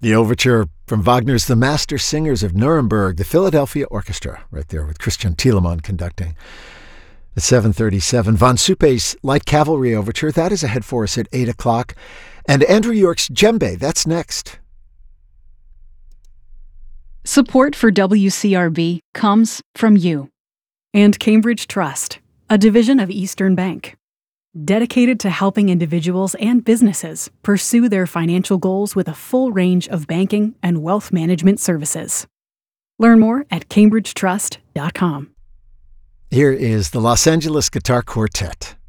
The overture from Wagner's The Master Singers of Nuremberg, the Philadelphia Orchestra, right there with Christian Thielemann conducting. At 7:37, Von Suppe's Light Cavalry Overture, that is ahead for us at 8 o'clock. And Andrew York's Djembe, that's next. Support for WCRB comes from you and Cambridge Trust, a division of Eastern Bank, dedicated to helping individuals and businesses pursue their financial goals with a full range of banking and wealth management services. Learn more at cambridgetrust.com. Here is the Los Angeles Guitar Quartet.